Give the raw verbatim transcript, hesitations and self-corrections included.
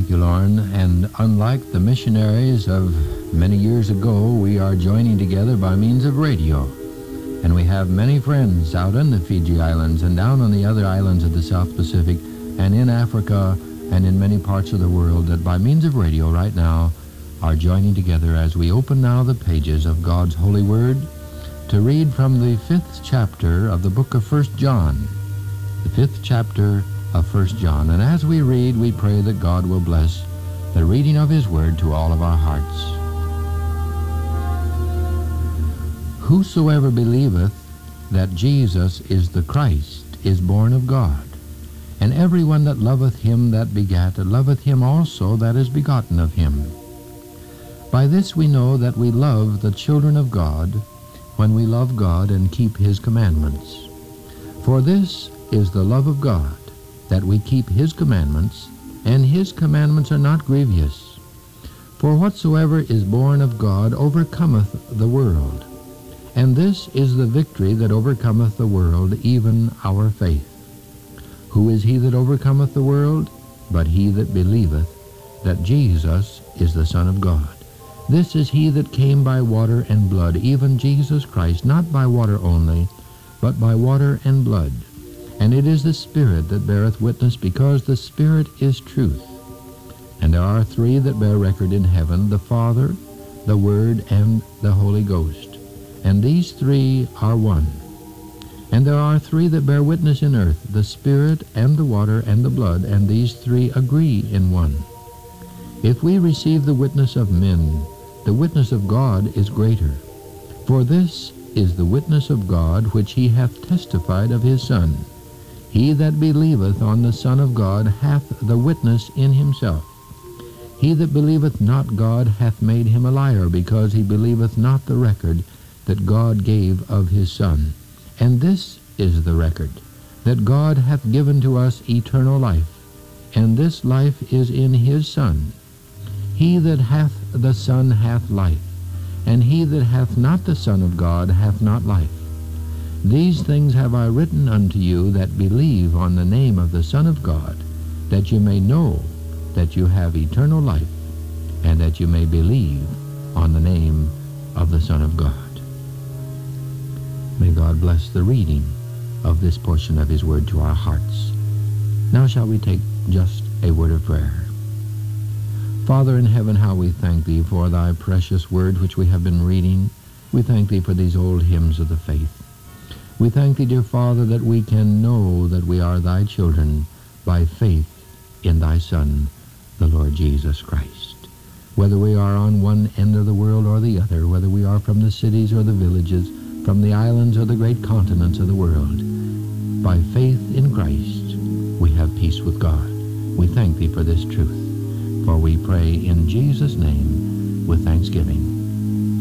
Thank you, Lauren. And unlike the missionaries of many years ago, we are joining together by means of radio. And we have many friends out in the Fiji Islands and down on the other islands of the South Pacific and in Africa and in many parts of the world that by means of radio right now are joining together as we open now the pages of God's Holy Word to read from the fifth chapter of the book of First John, the fifth chapter of First John. And as we read, we pray that God will bless the reading of His Word to all of our hearts. Whosoever believeth that Jesus is the Christ is born of God, and every one that loveth him that begat loveth him also that is begotten of him. By this we know that we love the children of God, when we love God and keep His commandments. For this is the love of God, that we keep His commandments, and His commandments are not grievous. For whatsoever is born of God overcometh the world. And this is the victory that overcometh the world, even our faith. Who is he that overcometh the world? But he that believeth that Jesus is the Son of God. This is he that came by water and blood, even Jesus Christ, not by water only, but by water and blood. And it is the Spirit that beareth witness, because the Spirit is truth. And there are three that bear record in heaven, the Father, the Word, and the Holy Ghost. And these three are one. And there are three that bear witness in earth, the Spirit, and the water, and the blood, and these three agree in one. If we receive the witness of men, the witness of God is greater. For this is the witness of God which He hath testified of His Son. He that believeth on the Son of God hath the witness in himself. He that believeth not God hath made him a liar, because he believeth not the record that God gave of His Son. And this is the record, that God hath given to us eternal life, and this life is in His Son. He that hath the Son hath life, and he that hath not the Son of God hath not life. These things have I written unto you that believe on the name of the Son of God, that you may know that you have eternal life, and that you may believe on the name of the Son of God. May God bless the reading of this portion of His Word to our hearts. Now shall we take just a word of prayer. Father in heaven, how we thank Thee for Thy precious Word which we have been reading. We thank Thee for these old hymns of the faith. We thank Thee, dear Father, that we can know that we are Thy children by faith in Thy Son, the Lord Jesus Christ. Whether we are on one end of the world or the other, whether we are from the cities or the villages, from the islands or the great continents of the world, by faith in Christ, we have peace with God. We thank Thee for this truth, for we pray in Jesus' name with thanksgiving.